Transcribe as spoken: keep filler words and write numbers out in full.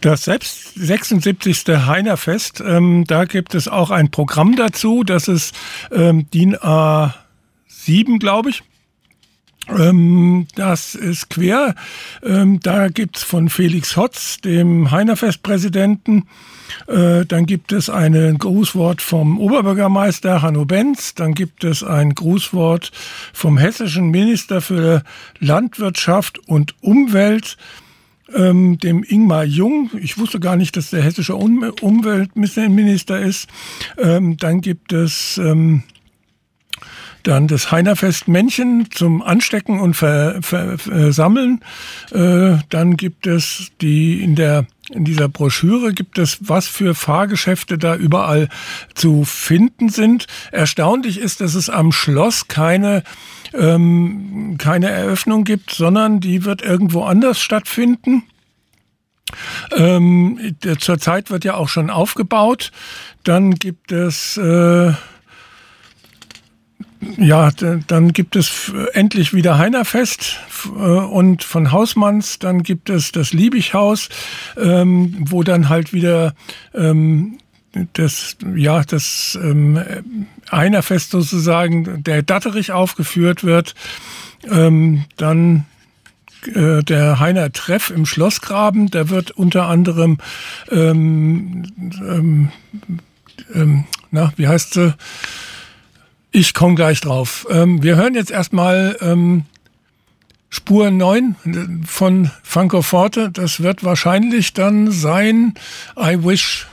Das selbst sechsundsiebzigste Heinerfest, ähm, da gibt es auch ein Programm dazu. Das ist ähm, D I N A sieben, glaube ich. Ähm, das ist quer. Ähm, da gibt's von Felix Hotz, dem Heinerfest-Präsidenten, äh, dann gibt es ein Grußwort vom Oberbürgermeister Hanno Benz, dann gibt es ein Grußwort vom hessischen Minister für Landwirtschaft und Umwelt, ähm, dem Ingmar Jung. Ich wusste gar nicht, dass der hessische um- Umweltminister ist. Ähm, dann gibt es ähm, Dann das Heinerfest-Männchen zum Anstecken und Versammeln. Äh, dann gibt es die in der in dieser Broschüre gibt es, was für Fahrgeschäfte da überall zu finden sind. Erstaunlich ist, dass es am Schloss keine ähm, keine Eröffnung gibt, sondern die wird irgendwo anders stattfinden. Ähm, zurzeit wird ja auch schon aufgebaut. Dann gibt es äh, Ja, dann gibt es endlich wieder Heinerfest und von Hausmanns, dann gibt es das Liebighaus, ähm, wo dann halt wieder ähm, das, ja, das ähm, Heinerfest sozusagen, der Datterich aufgeführt wird. Ähm, dann äh, der Heiner Treff im Schlossgraben, da wird unter anderem ähm, ähm, ähm, na, wie heißt sie? Ich komme gleich drauf. Ähm, wir hören jetzt erstmal ähm, Spur neun von Franco Forte. Das wird wahrscheinlich dann sein I Wish.